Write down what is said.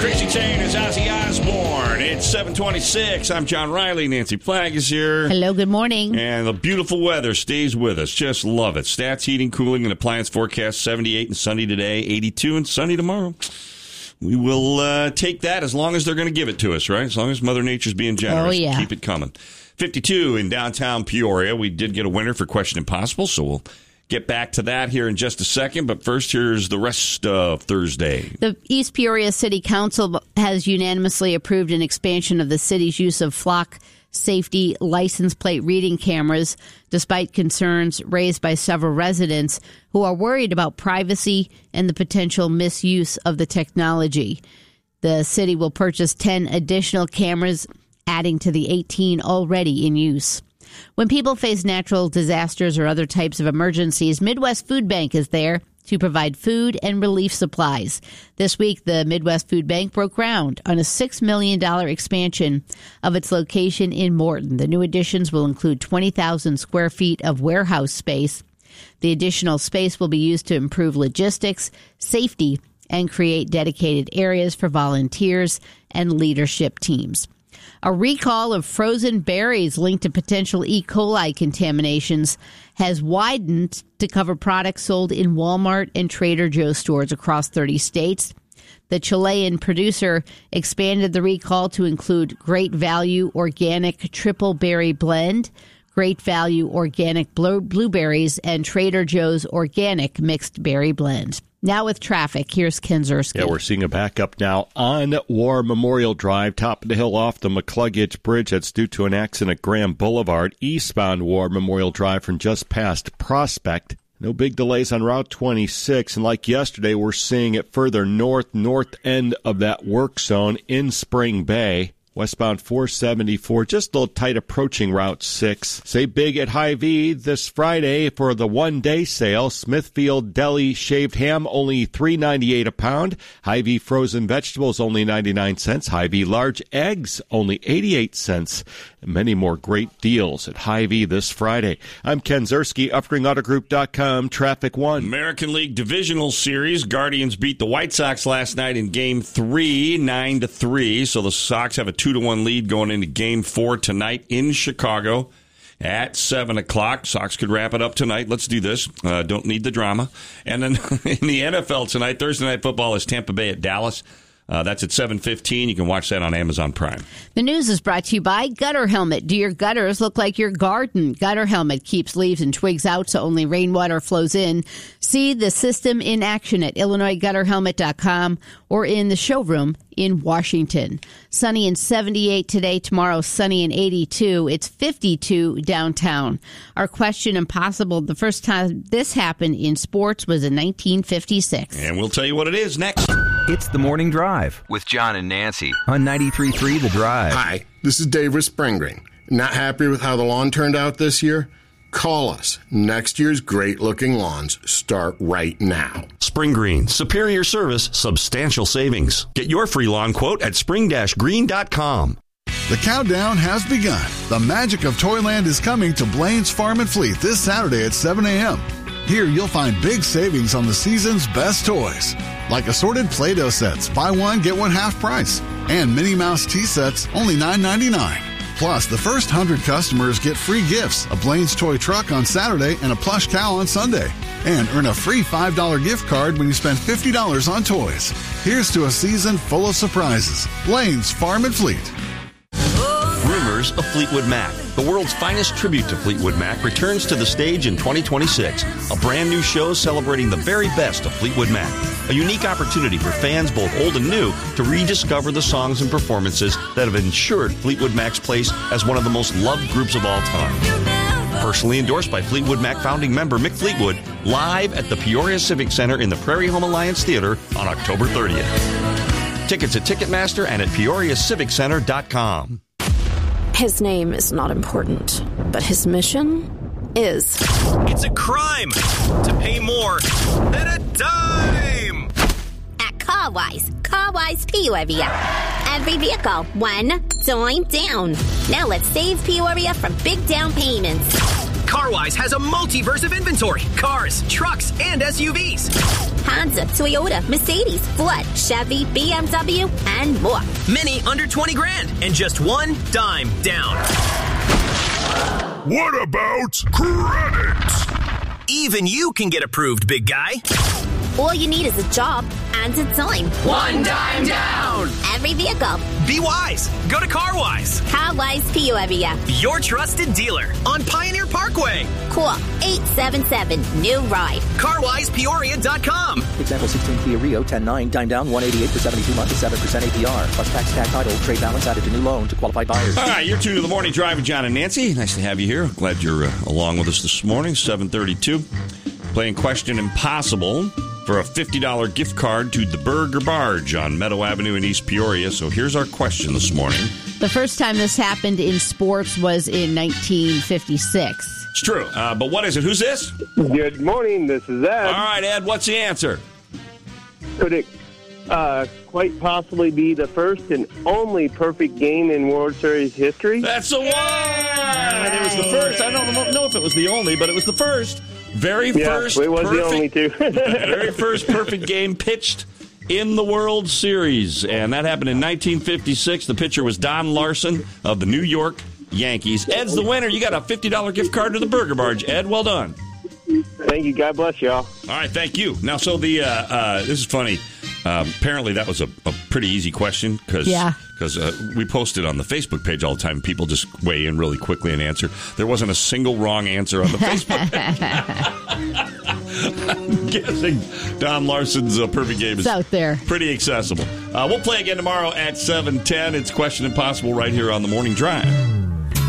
Crazy Train is Ozzy Osbourne. It's 7:26. I'm John Riley. Nancy Flagg is here. Hello, good morning. And the beautiful weather stays with us. Just love it. Stats, heating, cooling, and appliance forecast. 78 and sunny today. 82 and sunny tomorrow. We will take that as long as they're going to give it to us, right? As long as Mother Nature's being generous. Oh, yeah. Keep it coming. 52 in downtown Peoria. We did get a winner for Question Impossible, so we'll get back to that here in just a second. But first, here's the rest of Thursday. The East Peoria City Council has unanimously approved an expansion of the city's use of flock safety license plate reading cameras, despite concerns raised by several residents who are worried about privacy and the potential misuse of the technology. The city will purchase 10 additional cameras, adding to the 18 already in use. When people face natural disasters or other types of emergencies, Midwest Food Bank is there to provide food and relief supplies. This week, the Midwest Food Bank broke ground on a $6 million expansion of its location in Morton. The new additions will include 20,000 square feet of warehouse space. The additional space will be used to improve logistics, safety, and create dedicated areas for volunteers and leadership teams. A recall of frozen berries linked to potential E. coli contaminations has widened to cover products sold in Walmart and Trader Joe's stores across 30 states. The Chilean producer expanded the recall to include Great Value Organic Triple Berry Blend, Great Value Organic Blueberries, and Trader Joe's Organic Mixed Berry Blend. Now with traffic, here's Ken Zerski. Yeah, we're seeing a backup now on War Memorial Drive, top of the hill off the McCluggage Bridge. That's due to an accident at Graham Boulevard, eastbound War Memorial Drive from just past Prospect. No big delays on Route 26, and like yesterday, we're seeing it further north end of that work zone in Spring Bay. Westbound 474, just a little tight approaching Route 6. Save big at Hy-Vee this Friday for the one-day sale. Smithfield Deli shaved ham, only $3.98 a pound. Hy-Vee frozen vegetables, only 99 cents. Hy-Vee large eggs, only 88 cents. And many more great deals at Hy-Vee this Friday. I'm Ken Zerski, UpringAutoGroup.com, Traffic 1. American League Divisional Series. Guardians beat the White Sox last night in Game 3, 9-3. So the Sox have a 2-1 lead going into Game 4 tonight in Chicago at 7 o'clock. Sox could wrap it up tonight. Let's do this. Don't need the drama. And then in the NFL tonight, Thursday Night Football is Tampa Bay at Dallas. That's at 7:15. You can watch that on Amazon Prime. The news is brought to you by Gutter Helmet. Do your gutters look like your garden? Gutter Helmet keeps leaves and twigs out so only rainwater flows in. See the system in action at IllinoisGutterHelmet.com or in the showroom in Washington. Sunny and 78 today. Tomorrow, sunny and 82. It's 52 downtown. Our question, impossible. The first time this happened in sports was in 1956. And we'll tell you what it is next. It's the Morning Drive with John and Nancy on 93.3 The Drive. Hi, this is Dave with Spring Green. Not happy with how the lawn turned out this year? Call us. Next year's great-looking lawns start right now. Spring Green. Superior service, substantial savings. Get your free lawn quote at spring-green.com. The countdown has begun. The magic of Toyland is coming to Blaine's Farm and Fleet this Saturday at 7 a.m. Here you'll find big savings on the season's best toys, like assorted Play-Doh sets, buy one, get one half price, and Minnie Mouse tea sets, only $9.99. Plus, the first 100 customers get free gifts, a Blaine's toy truck on Saturday and a plush cow on Sunday. And earn a free $5 gift card when you spend $50 on toys. Here's to a season full of surprises. Blaine's Farm and Fleet. Rumors of Fleetwood Mac. The world's finest tribute to Fleetwood Mac returns to the stage in 2026. A brand new show celebrating the very best of Fleetwood Mac. A unique opportunity for fans both old and new to rediscover the songs and performances that have ensured Fleetwood Mac's place as one of the most loved groups of all time. Personally endorsed by Fleetwood Mac founding member Mick Fleetwood, live at the Peoria Civic Center in the Prairie Home Alliance Theater on October 30th. Tickets at Ticketmaster and at PeoriaCivicCenter.com. His name is not important, but his mission is. It's a crime to pay more than a dime. At Carwise Peoria. Every vehicle, $1 dime down. Now let's save Peoria from big down payments. CarWise has a multiverse of inventory. Cars, trucks, and SUVs. Honda, Toyota, Mercedes, Ford, Chevy, BMW, and more. Many under 20 grand and just one dime down. What about credit? Even you can get approved, big guy. All you need is a job and a dime. One dime down. Every vehicle. Be wise. Go to CarWise. CarWise Peoria. Your trusted dealer on Pioneer Parkway. Call 877-NEW-RIDE. CarWisePeoria.com. Example 16 Kia Rio 10.9, dime down 188 for 72 months at 7% APR. Plus tax, tag, title, trade balance added to new loan to qualified buyers. All right, you're tuned to the Morning Drive with John and Nancy. Nice to have you here. Glad you're along with us this morning, 7:32. Playing Question Impossible for a $50 gift card to the Burger Barge on Meadow Avenue in East Peoria. So here's our question this morning. The first time this happened in sports was in 1956. It's true. But what is it? Who's this? Good morning. This is Ed. All right, Ed, what's the answer? Could it quite possibly be the first and only perfect game in World Series history? That's the one! It was the first. I don't know if it was the only, but it was the first. First it was perfect, the only two. very first perfect game pitched in the World Series. And that happened in 1956. The pitcher was Don Larson of the New York Yankees. Ed's the winner. You got a $50 gift card to the Burger Barge. Ed, well done. Thank you. God bless y'all. All right, thank you. Now, so this is funny. Apparently, that was a pretty easy question because we post it on the Facebook page all the time. People just weigh in really quickly and answer. There wasn't a single wrong answer on the Facebook page. I'm guessing Don Larson's perfect game is out there. Pretty accessible. We'll play again tomorrow at 7:10. It's Question Impossible right here on the Morning Drive.